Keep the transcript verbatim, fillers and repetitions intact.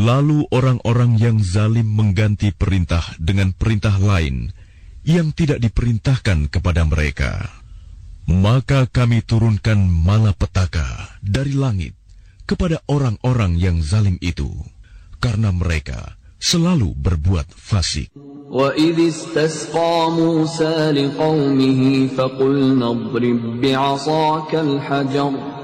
Lalu orang-orang yang zalim mengganti perintah dengan perintah lain yang tidak diperintahkan kepada mereka. Maka kami turunkan malapetaka dari langit kepada orang-orang yang zalim itu, karena mereka selalu berbuat fasik. وَإِذِ اسْتَسْقَى مُوسَى لِقَوْمِهِ فَقُلْنَا اضْرِبْ بِعَصَاكَ الْحَجَرَ